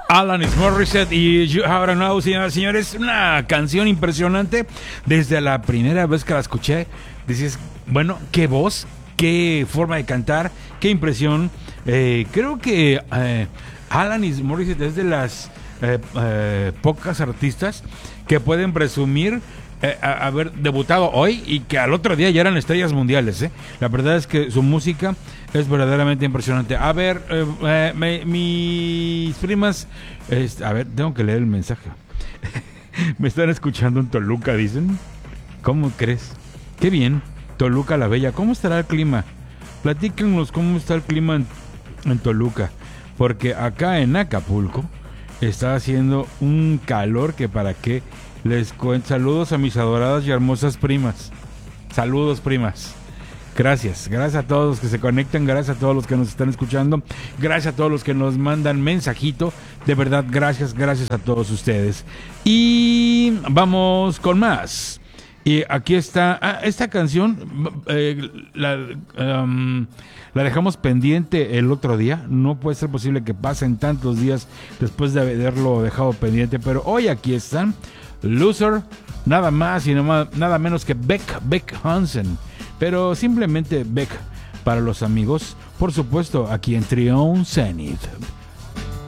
Alanis Morissette y You Have Know, señoras y señores, una canción impresionante. Desde la primera vez que la escuché, dices, bueno, qué voz, qué forma de cantar, qué impresión. Creo que Alanis Morissette es de las pocas artistas que pueden presumir haber debutado hoy y que al otro día ya eran estrellas mundiales. La verdad es que su música es verdaderamente impresionante. A ver, mis primas, a ver, tengo que leer el mensaje. Me están escuchando en Toluca, dicen. ¿Cómo crees? Qué bien, Toluca la Bella. ¿Cómo estará el clima? Platíquenos cómo está el clima en Toluca, porque acá en Acapulco está haciendo un calor que para qué. Les cuento. Saludos a mis adoradas y hermosas primas. Saludos, primas. Gracias a todos los que se conectan, gracias a todos los que nos están escuchando, gracias a todos los que nos mandan mensajito. De verdad, gracias a todos ustedes. Y vamos con más. Y aquí está esta canción. La dejamos pendiente el otro día. No puede ser posible que pasen tantos días después de haberlo dejado pendiente, pero hoy aquí están. Loser, nada más y nada menos que Beck Hansen, pero simplemente Beck para los amigos, por supuesto, aquí en Trion Zenith.